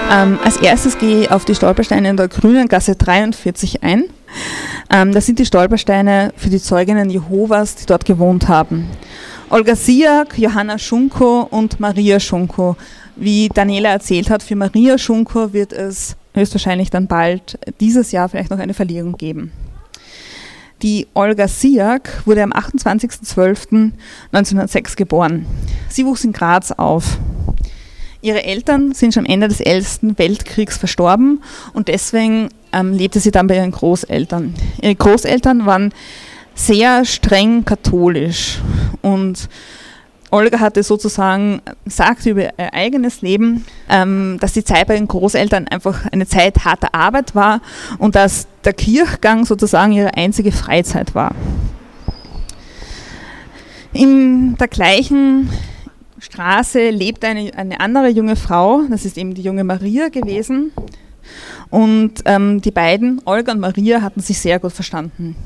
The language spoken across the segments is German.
Als erstes gehe ich auf die Stolpersteine in der Grünen Gasse 43 ein. Das sind die Stolpersteine für die Zeuginnen Jehovas, die dort gewohnt haben. Olga Siak, Johanna Schunko und Maria Schunko. Wie Daniela erzählt hat, für Maria Schunko wird es höchstwahrscheinlich dann bald dieses Jahr vielleicht noch eine Verlegung geben. Die Olga Siak wurde am 28.12.1906 geboren. Sie wuchs in Graz auf. Ihre Eltern sind schon am Ende des Ersten Weltkriegs verstorben und deswegen lebte sie dann bei ihren Großeltern. Ihre Großeltern waren sehr streng katholisch und Olga hatte sozusagen, sagte über ihr eigenes Leben, dass die Zeit bei ihren Großeltern einfach eine Zeit harter Arbeit war und dass der Kirchgang sozusagen ihre einzige Freizeit war. In der gleichen Straße lebte eine andere junge Frau, das ist eben die junge Maria gewesen. Und die beiden, Olga und Maria, hatten sich sehr gut verstanden.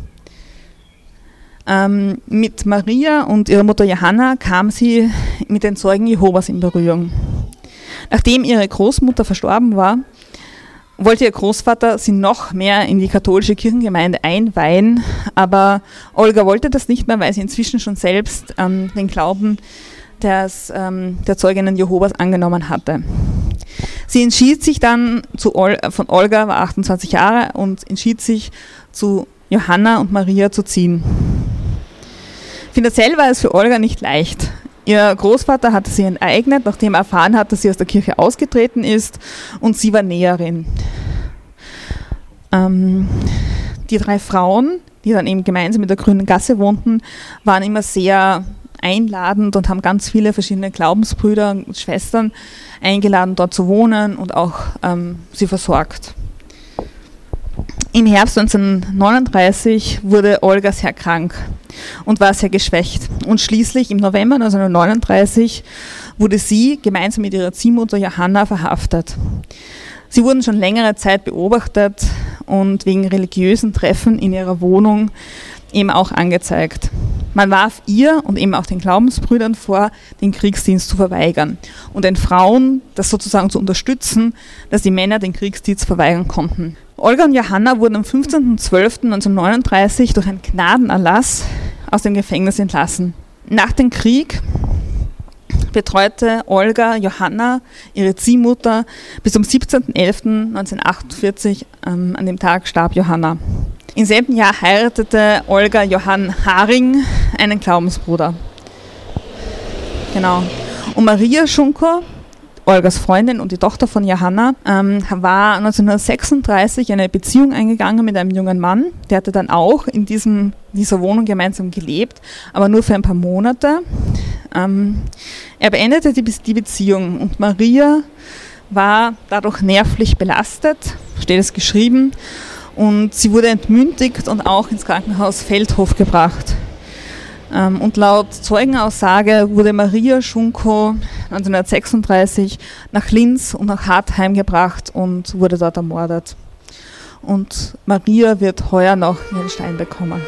Mit Maria und ihrer Mutter Johanna kam sie mit den Zeugen Jehovas in Berührung. Nachdem ihre Großmutter verstorben war, wollte ihr Großvater sie noch mehr in die katholische Kirchengemeinde einweihen, aber Olga wollte das nicht mehr, weil sie inzwischen schon selbst den Glauben der Zeuginnen Jehovas angenommen hatte. Sie entschied sich dann, von Olga war 28 Jahre und entschied sich, zu Johanna und Maria zu ziehen. Finanziell war es für Olga nicht leicht. Ihr Großvater hatte sie enteignet, nachdem er erfahren hat, dass sie aus der Kirche ausgetreten ist, und sie war Näherin. Die drei Frauen, die dann eben gemeinsam mit der Grünen Gasse wohnten, waren immer sehr einladend und haben ganz viele verschiedene Glaubensbrüder und Schwestern eingeladen, dort zu wohnen und auch sie versorgt. Im Herbst 1939 wurde Olga sehr krank und war sehr geschwächt. Und schließlich im November 1939 wurde sie gemeinsam mit ihrer Ziehmutter Johanna verhaftet. Sie wurden schon längere Zeit beobachtet und wegen religiösen Treffen in ihrer Wohnung eben auch angezeigt. Man warf ihr und eben auch den Glaubensbrüdern vor, den Kriegsdienst zu verweigern und den Frauen das sozusagen zu unterstützen, dass die Männer den Kriegsdienst verweigern konnten. Olga und Johanna wurden am 15.12.1939 durch einen Gnadenerlass aus dem Gefängnis entlassen. Nach dem Krieg betreute Olga Johanna ihre Ziehmutter bis zum 17.11.1948, an dem Tag starb Johanna. Im selben Jahr heiratete Olga Johann Haring, einen Glaubensbruder. Genau. Und Maria Schunko, Olgas Freundin und die Tochter von Johanna, war 1936 eine Beziehung eingegangen mit einem jungen Mann. Der hatte dann auch in dieser Wohnung gemeinsam gelebt, aber nur für ein paar Monate. Er beendete die Beziehung und Maria war dadurch nervlich belastet, steht es geschrieben, und sie wurde entmündigt und auch ins Krankenhaus Feldhof gebracht. Und laut Zeugenaussage wurde Maria Schunko 1936 nach Linz und nach Hartheim gebracht und wurde dort ermordet. Und Maria wird heuer noch ihren Stein bekommen.